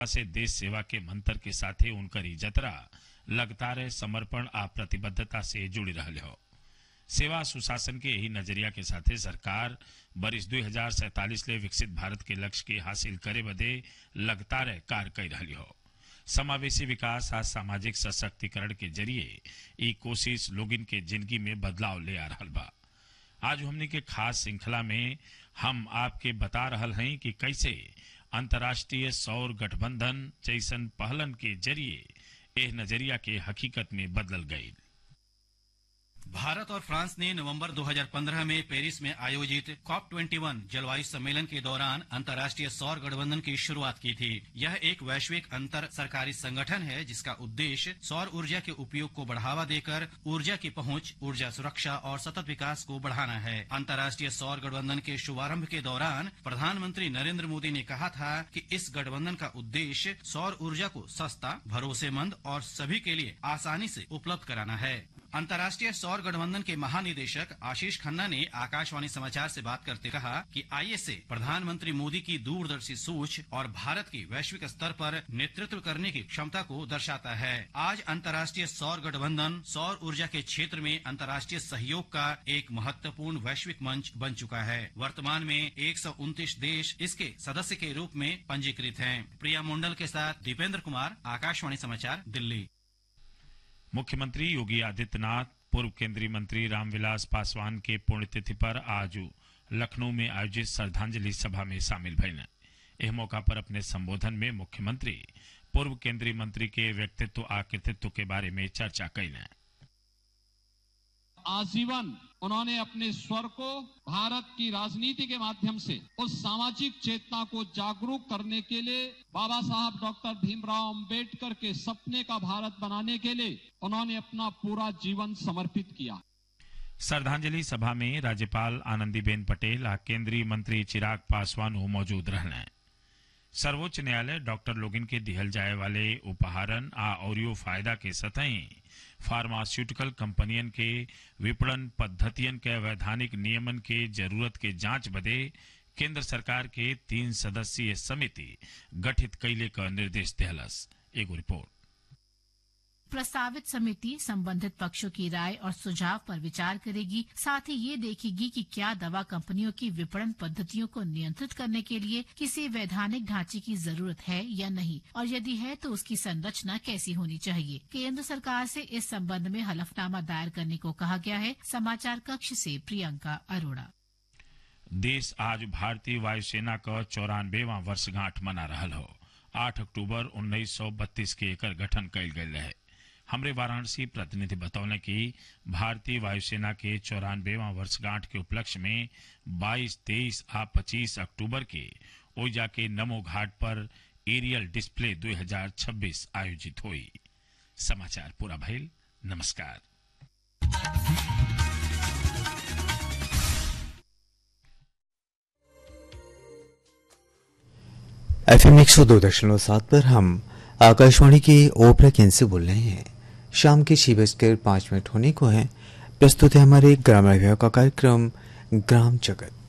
से देश सेवा के मंत्र के साथे उनकरी जतरा लगातार समर्पण आ प्रतिबद्धता से जुड़ी रहल हो। सेवा सुशासन के यही नजरिया के साथे सरकार बरिस 2047 ले विकसित भारत के लक्ष्य के हासिल करे बदे लगातार कार्य कर रही हो। समावेशी विकास आ सामाजिक सशक्तिकरण के जरिए ई कोशिश लोगन के जिंदगी में बदलाव ले आ रहा बा। आज हमने के खास श्रृंखला में हम आपके बता रहल हैं कि कैसे अंतर्राष्ट्रीय सौर गठबंधन जैसन पहलन के जरिए एह नजरिया के हकीकत में बदल गई। भारत और फ्रांस ने नवंबर 2015 में पेरिस में आयोजित COP21 जलवायु सम्मेलन के दौरान अंतर्राष्ट्रीय सौर गठबंधन की शुरुआत की थी। यह एक वैश्विक अंतर सरकारी संगठन है जिसका उद्देश्य सौर ऊर्जा के उपयोग को बढ़ावा देकर ऊर्जा की पहुंच, ऊर्जा सुरक्षा और सतत विकास को बढ़ाना है। अंतर्राष्ट्रीय सौर गठबंधन के शुभारंभ के दौरान प्रधानमंत्री नरेंद्र मोदी ने कहा था कि इस गठबंधन का उद्देश्य सौर ऊर्जा को सस्ता, भरोसेमंद और सभी के लिए आसानी से उपलब्ध कराना है। अंतर्राष्ट्रीय सौर गठबंधन के महानिदेशक आशीष खन्ना ने आकाशवाणी समाचार से बात करते कहा कि आईएसए प्रधानमंत्री मोदी की दूरदर्शी सोच और भारत की वैश्विक स्तर पर नेतृत्व करने की क्षमता को दर्शाता है। आज अंतर्राष्ट्रीय सौर गठबंधन सौर ऊर्जा के क्षेत्र में अंतर्राष्ट्रीय सहयोग का एक महत्वपूर्ण वैश्विक मंच बन चुका है। वर्तमान में 129 देश इसके सदस्य के रूप में पंजीकृत हैं। प्रिया मंडल के साथ दीपेंद्र कुमार, आकाशवाणी समाचार, दिल्ली। मुख्यमंत्री योगी आदित्यनाथ पूर्व केंद्रीय मंत्री रामविलास पासवान के पुण्यतिथि पर आज लखनऊ में आयोजित श्रद्धांजलि सभा में शामिल भइल। एह मौका पर अपने संबोधन में मुख्यमंत्री पूर्व केंद्रीय मंत्री के व्यक्तित्व आ कृतित्व के बारे में चर्चा कइल। आजीवन उन्होंने अपने स्वर को भारत की राजनीति के माध्यम से उस सामाजिक चेतना को जागरूक करने के लिए बाबा साहब डॉक्टर भीमराव अंबेडकर के सपने का भारत बनाने के लिए उन्होंने अपना पूरा जीवन समर्पित किया। श्रद्धांजलि सभा में राज्यपाल आनंदीबेन पटेल आ केंद्रीय मंत्री चिराग पासवान मौजूद रहने। सर्वोच्च न्यायालय डॉक्टर लोगिन के दिहल जाए वाले उपहारन आ और फायदा के सतही फार्मास्यूटिकल कंपनियन के विपणन पद्धतियन के वैधानिक नियमन के जरूरत के जांच बदे केंद्र सरकार के 3 सदस्यीय समिति गठित कैले का निर्देश दिहलस। एगो रिपोर्ट। प्रस्तावित समिति संबंधित पक्षों की राय और सुझाव पर विचार करेगी। साथ ही ये देखेगी कि क्या दवा कंपनियों की विपणन पद्धतियों को नियंत्रित करने के लिए किसी वैधानिक ढांचे की जरूरत है या नहीं, और यदि है तो उसकी संरचना कैसी होनी चाहिए। केंद्र सरकार से इस संबंध में हलफनामा दायर करने को कहा गया है। समाचार कक्ष से प्रियंका अरोड़ा। देश आज भारतीय वायुसेना का 94वां वर्षगांठ मना रहा हो। 8 अक्टूबर 1932 के एकर गठन कइल गयल है। हमरे वाराणसी प्रतिनिधि बतौले कि भारतीय वायुसेना के 94वां वर्षगांठ के उपलक्ष्य में 22, 23 आ 25 अक्टूबर के ओइजा के नमो घाट पर एरियल डिस्प्ले 2026 आयोजित हुई। समाचार पूरा भइल। नमस्कार। FM 102.7 पर हम आकाशवाणी के ओपरा केंद्र से बोल रहे हैं। शाम के 6:05 होने को है। प्रस्तुत है हमारे ग्राम विभाग का कार्यक्रम ग्राम जगत।